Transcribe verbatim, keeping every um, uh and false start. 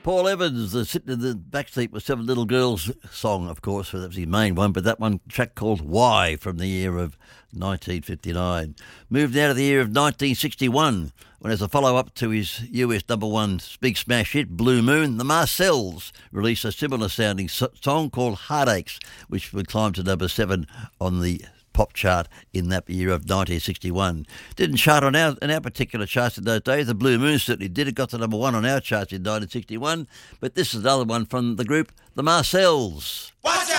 Paul Evans, the sitting in the backseat with Seven Little Girls song, of course, that was his main one, but that one track called Why from the year of nineteen fifty-nine. Moved out of the year of nineteen sixty-one, when as a follow-up to his U S number one big smash hit, Blue Moon, the Marcells released a similar sounding song called Heartaches, which would climb to number seven on the pop chart in that year of nineteen sixty-one. Didn't chart on our, in our particular charts in those days. The Blue Moon certainly did. It got to number one on our charts in nineteen sixty-one. But this is another one from the group, the Marcells. Watch out!